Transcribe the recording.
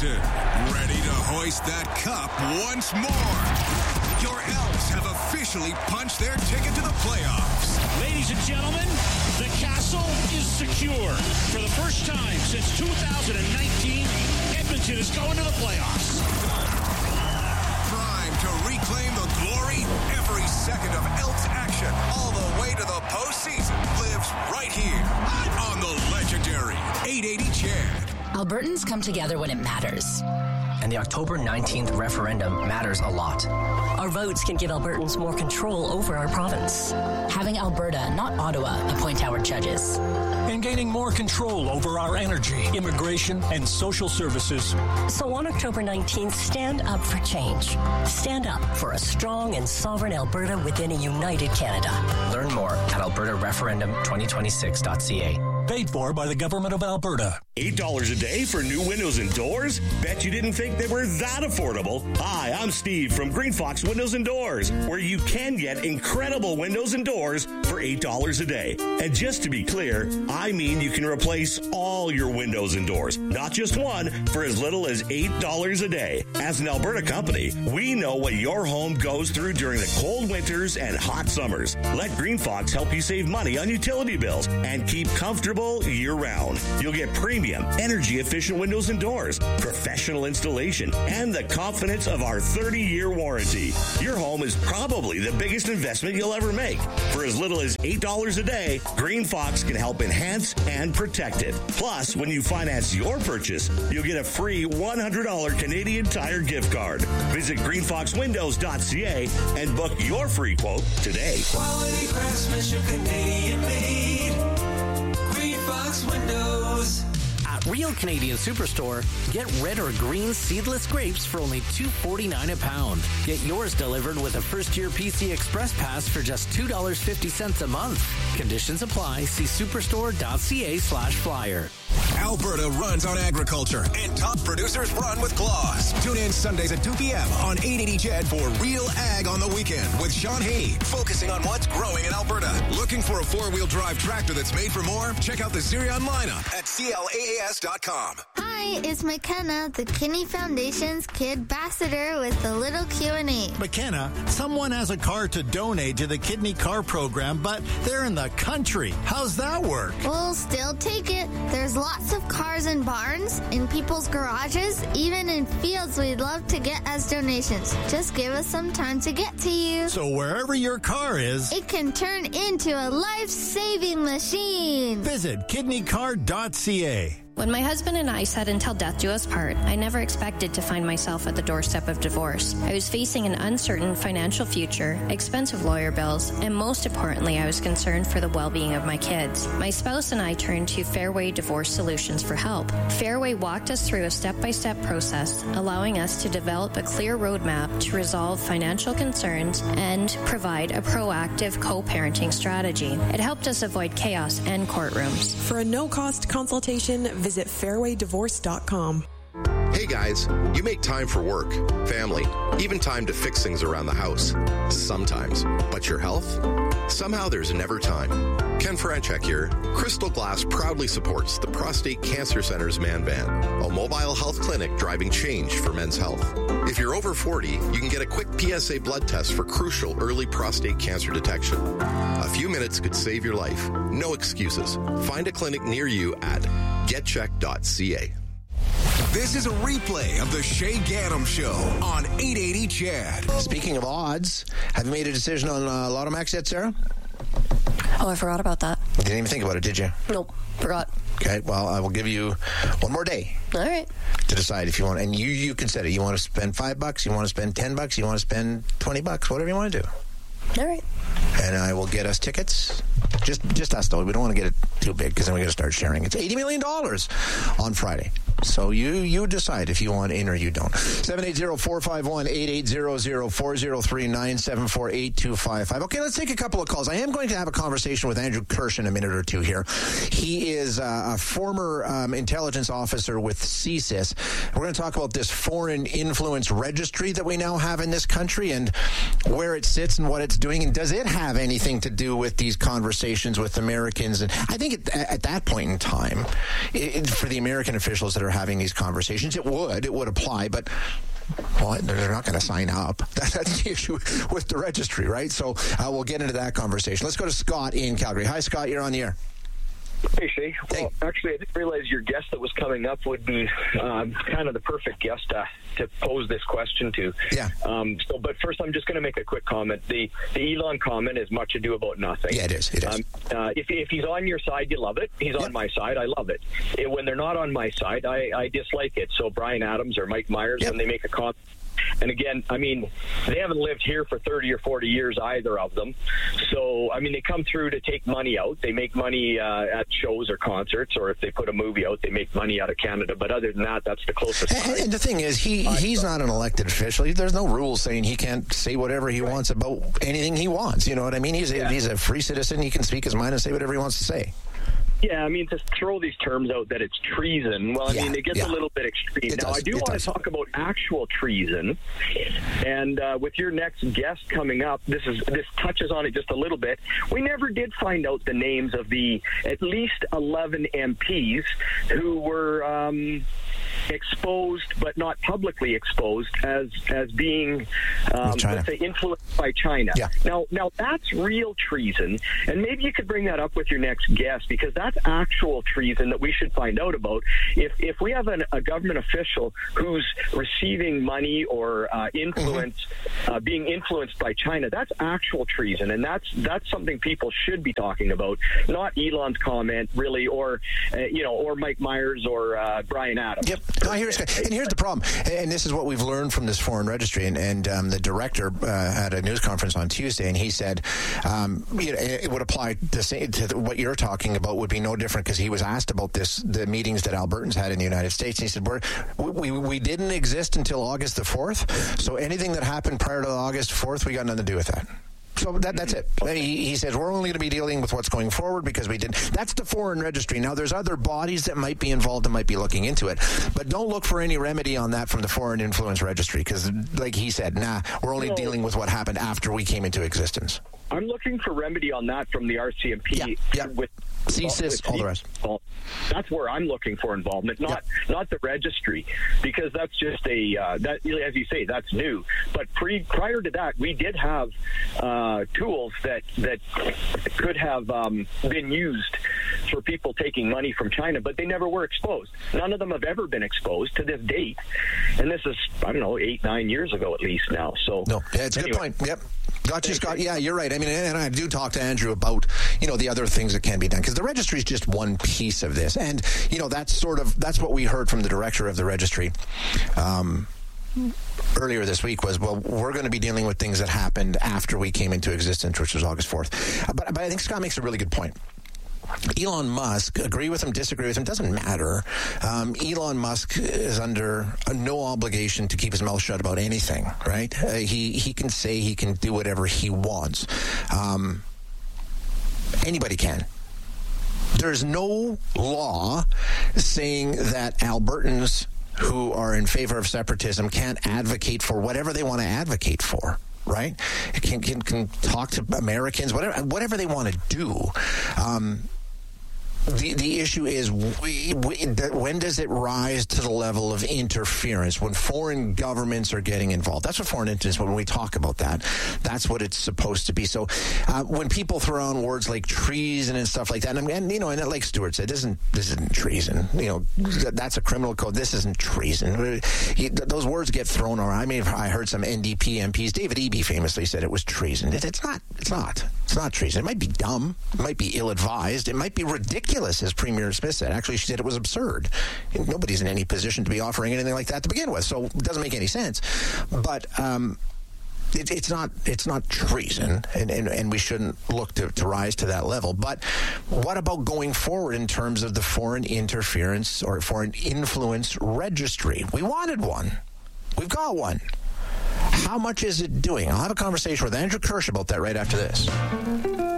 Edmonton, ready to hoist that cup once more. Your Elks have officially punched their ticket to the playoffs. Ladies and gentlemen, the castle is secure. For the first time since 2019, Edmonton is going to the playoffs. Prime to reclaim the glory. Every second of Elks action, all the way to the postseason, lives right here on the legendary 880 CHED. Albertans come together when it matters. And the October 19th referendum matters a lot. Our votes can give Albertans more control over our province. Having Alberta, not Ottawa, appoint our judges. And gaining more control over our energy, immigration, and social services. So on October 19th, stand up for change. Stand up for a strong and sovereign Alberta within a united Canada. Learn more at albertareferendum2026.ca. Paid for by the Government of Alberta. $8 a day for new windows and doors? Bet you didn't think they were that affordable. Hi, I'm Steve from Green Fox Windows and Doors, where you can get incredible windows and doors for $8 a day. And just to be clear, I mean you can replace all your windows and doors, not just one, for as little as $8 a day. As an Alberta company, we know what your home goes through during the cold winters and hot summers. Let Green Fox help you save money on utility bills and keep comfortable year-round. You'll get premium, energy-efficient windows and doors, professional installation, and the confidence of our 30-year warranty. Your home is probably the biggest investment you'll ever make. For as little as $8 a day, Green Fox can help enhance and protect it. Plus, when you finance your purchase, you'll get a free $100 Canadian Tire gift card. Visit greenfoxwindows.ca and book your free quote today. Quality craftsmanship, Canadian made. Green Fox Windows. At Real Canadian Superstore, get red or green seedless grapes for only $2.49 a pound. Get yours delivered with a first-year PC Express Pass for just $2.50 a month. Conditions apply. See superstore.ca/flyer. Alberta runs on agriculture, and top producers run with Claws. Tune in Sundays at 2 p.m. on 880 CHED for Real Ag on the Weekend with Sean Hay, focusing on what's growing in Alberta. Looking for a four-wheel drive tractor that's made for more? Check out the Zirion lineup at CLAAS.com. Hi, it's McKenna, the Kinney Foundation's Kid Ambassador with a little Q&A. McKenna, someone has a car to donate to the Kidney Car Program, but they're in the country. How's that work? We'll still take it. There's lots of cars in barns, in people's garages, even in fields we'd love to get as donations. Just give us some time to get to you. So wherever your car is, it can turn into a life-saving machine. Visit kidneycard.ca. When my husband and I said until death do us part, I never expected to find myself at the doorstep of divorce. I was facing an uncertain financial future, expensive lawyer bills, and most importantly, I was concerned for the well-being of my kids. My spouse and I turned to Fairway Divorce Solutions for help. Fairway walked us through a step-by-step process, allowing us to develop a clear roadmap to resolve financial concerns and provide a proactive co-parenting strategy. It helped us avoid chaos and courtrooms. For a no-cost consultation, visit fairwaydivorce.com. Hey guys, you make time for work, family, even time to fix things around the house. Sometimes. But your health? Somehow there's never time. Ken Franchek here. Crystal Glass proudly supports the Prostate Cancer Center's Man Van, a mobile health clinic driving change for men's health. If you're over 40, you can get a quick PSA blood test for crucial early prostate cancer detection. A few minutes could save your life. No excuses. Find a clinic near you at getcheck.ca. This is a replay of the Shay Gaddam Show on 880 CHED. Speaking of odds, have you made a decision on Lottomax yet, Sarah? Oh, I forgot about that. You didn't even think about it, did you? Nope, forgot. Okay, well, I will give you one more day. All right. To decide if you want, and you can set it. You want to spend $5, you want to spend $10, you want to spend $20, whatever you want to do. All right. And I will get us tickets. Just us, though. We don't want to get it too big because then we got to start sharing. It's $80 million on Friday. So you decide if you want in or you don't. 780-451-8800-403-974-8255. Okay, let's take a couple of calls. I am going to have a conversation with Andrew Kirsch in a minute or two here. He is a former intelligence officer with CSIS. We're going to talk about this foreign influence registry that we now have in this country and where it sits and what it's doing. And does it have anything to do with these conversations with Americans? And I think at that point in time, for the American officials that are having these conversations. It would apply, but well, they're not going to sign up. That's the issue with the registry, right? So we'll get into that conversation. Let's go to Scott in Calgary. Hi, Scott. You're on the air. Hey, Shay. Well, actually, I didn't realize your guest that was coming up would be kind of the perfect guest to pose this question to. Yeah. But first, I'm just going to make a quick comment. The Elon comment is much ado about nothing. Yeah, it is. It is. If he's on your side, you love it. He's on my side, I love it. When they're not on my side, I dislike it. So Brian Adams or Mike Myers, when they make a comment. And again, I mean, they haven't lived here for 30 or 40 years, either of them. So, I mean, they come through to take money out. They make money at shows or concerts, or if they put a movie out, they make money out of Canada. But other than that, that's the closest. And the thing is, he's not an elected official. There's no rules saying he can't say whatever he wants about anything he wants. You know what I mean? He's a free citizen. He can speak his mind and say whatever he wants to say. Yeah, I mean, to throw these terms out that it's treason, well, I mean, it gets a little bit extreme. Now, I do want to talk about actual treason, and with your next guest coming up, this touches on it just a little bit. We never did find out the names of the at least 11 MPs who were exposed, but not publicly exposed, as being, let's say, influenced by China. Yeah. Now that's real treason, and maybe you could bring that up with your next guest, because that's actual treason that we should find out about. If we have a government official who's receiving money or influence, being influenced by China, that's actual treason, and that's something people should be talking about, not Elon's comment, really, or or Mike Myers or Brian Adams. Yep. Here's the problem, and this is what we've learned from this foreign registry, and the director had a news conference on Tuesday, and he said it would apply to what you're talking about would be no different, because he was asked about the meetings that Albertans had in the United States, and he said we didn't exist until August the 4th, so anything that happened prior to August 4th, we got nothing to do with that. So that's it. He says we're only going to be dealing with what's going forward because we didn't. That's the foreign registry. Now, there's other bodies that might be involved and might be looking into it, but don't look for any remedy on that from the foreign influence registry, because, like he said, we're only dealing with what happened after we came into existence. I'm looking for remedy on that from the RCMP with CSIS, all the rest. That's where I'm looking for involvement, not the registry, because that's just that, as you say, that's new. But prior to that, we did have tools that could have been used for people taking money from China, but they never were exposed. None of them have ever been exposed to this date, and this is 8-9 years ago at least now. So it's a good point. Yep. Gotcha, Scott. Yeah, you're right. I mean, and I do talk to Andrew about, the other things that can be done, because the registry is just one piece of this. And, that's what we heard from the director of the registry earlier this week was, well, we're going to be dealing with things that happened after we came into existence, which was August 4th. But I think Scott makes a really good point. Elon Musk, agree with him, disagree with him, doesn't matter. Elon Musk is under no obligation to keep his mouth shut about anything, right? He can say he can do whatever he wants. Anybody can. There's no law saying that Albertans who are in favor of separatism can't advocate for whatever they want to advocate for. Right? Can talk to Americans, whatever they want to do. The issue is when does it rise to the level of interference, when foreign governments are getting involved? That's what foreign interference, when we talk about that, that's what it's supposed to be. So when people throw on words like treason and stuff like that, and like Stuart said, this isn't treason. That's a criminal code. This isn't treason. Those words get thrown around. I heard some NDP MPs. David Eby famously said it was treason. It's not treason. It might be dumb. It might be ill-advised. It might be ridiculous, as Premier Smith said. Actually, she said it was absurd. Nobody's in any position to be offering anything like that to begin with, so it doesn't make any sense. But it's not treason, and we shouldn't look to rise to that level. But what about going forward in terms of the foreign interference or foreign influence registry? We wanted one. We've got one. How much is it doing? I'll have a conversation with Andrew Kirsch about that right after this.